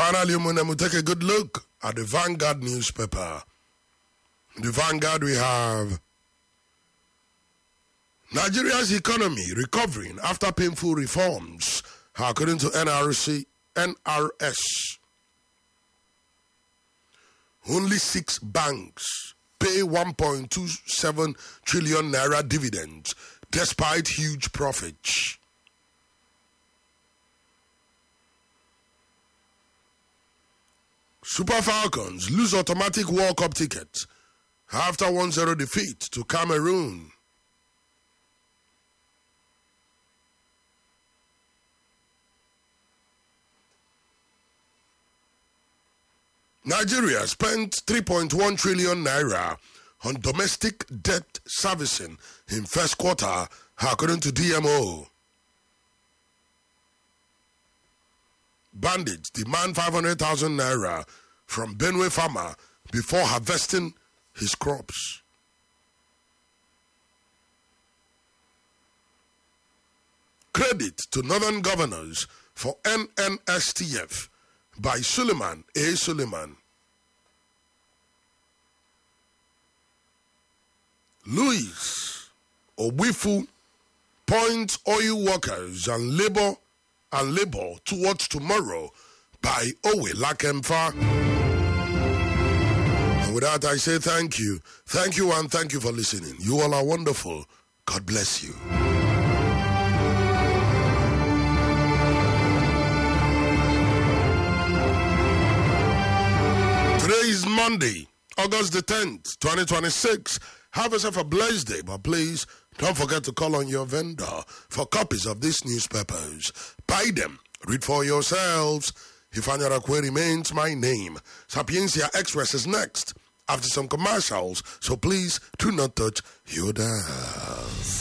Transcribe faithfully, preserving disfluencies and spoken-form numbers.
finally, we'll take a good look at the Vanguard newspaper. In the Vanguard, we have Nigeria's economy recovering after painful reforms, according to N R C, N R S. Only six banks pay one point two seven trillion naira dividends despite huge profits. Super Falcons lose automatic World Cup tickets after one zero defeat to Cameroon. Nigeria spent three point one trillion naira on domestic debt servicing in first quarter, according to D M O. Bandits demand five hundred thousand naira from Benue farmer before harvesting his crops. Credit to Northern Governors for N N S T F by Suleiman A. Suleiman. Louis Obifu points oil workers and labor and labor towards tomorrow by Owe Lakemfa. And with that, I say thank you. Thank you and thank you for listening. You all are wonderful. God bless you. Today is Monday, August the tenth, twenty twenty-six. Have yourself a blessed day, but please don't forget to call on your vendor for copies of these newspapers. Buy them. Read for yourselves. Ifeanyi Arakwe remains my name. Sapiencia Express is next after some commercials, so please do not touch your dial.